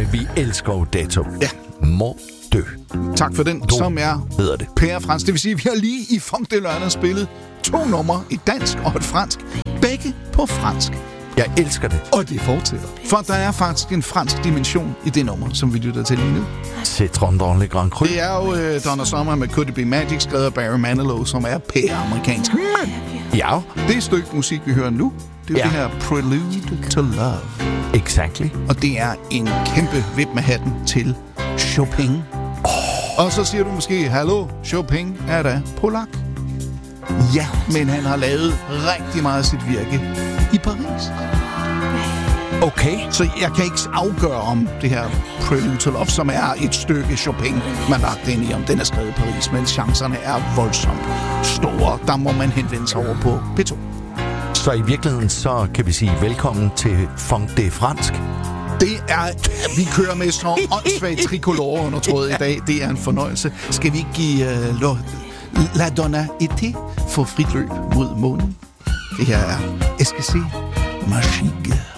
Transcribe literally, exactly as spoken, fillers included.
Men vi elsker jo Dato. Ja. Må dø. Tak for den, Du som er hedder det. pærefransk. Det vil sige, at vi har lige i Funk de Lørdag spillet to numre, et dansk og et fransk. Begge på fransk. Jeg elsker det. Og det fortsætter. For der er faktisk en fransk dimension i det nummer, som vi lytter til lige nu. Citron dans le Grand Cru. Det er jo uh, Donna Summer med Could It Be Magic, skrevet af Barry Manilow, som er pære-amerikansk. Men Ja, det stykke musik, vi hører nu, det er Ja. det her Prelude to Love. exactly. Og det er en kæmpe vip med hatten til Chopin. Oh. Og så siger du måske, hallo, Chopin er da polak. Ja, men han har lavet rigtig meget af sit virke i Paris. Okay. Så jeg kan ikke afgøre om det her Prelude to Love, som er et stykke Chopin, man har lagt ind i, om den er skrevet i Paris, men chancerne er voldsomt store. Der må man henvende sig over på P to. Så i virkeligheden, så kan vi sige velkommen til Funk de Fransk. Det er, vi kører med så åndssvagt tricolore under trådet i dag. Det er en fornøjelse. Skal vi ikke give uh, lo, La Donna Été for frit løb mod månen? Det her er Esquisse Magique.